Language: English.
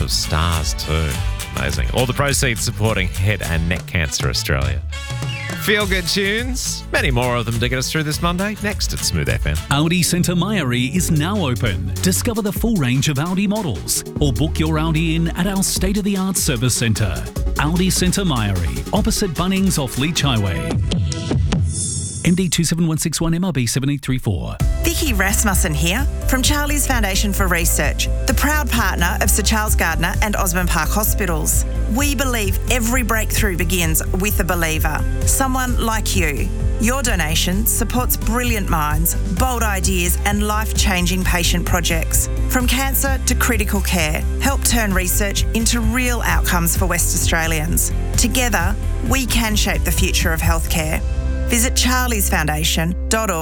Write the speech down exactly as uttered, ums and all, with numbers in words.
of stars too. Amazing. All the proceeds supporting Head and Neck Cancer Australia. Feel good tunes. Many more of them to get us through this Monday. Next at Smooth F M. Audi Centre Mairie is now open. Discover the full range of Audi models or book your Audi in at our state-of-the-art service centre. Audi Centre Mairie, opposite Bunnings off Leach Highway. M D two seven one six one M R B seven eight three four. Vicky Rasmussen here from Charlie's Foundation for Research, the proud partner of Sir Charles Gardner and Osborne Park Hospitals. We believe every breakthrough begins with a believer, someone like you. Your donation supports brilliant minds, bold ideas and life-changing patient projects. From cancer to critical care, help turn research into real outcomes for West Australians. Together, we can shape the future of healthcare. Visit charlies foundation dot org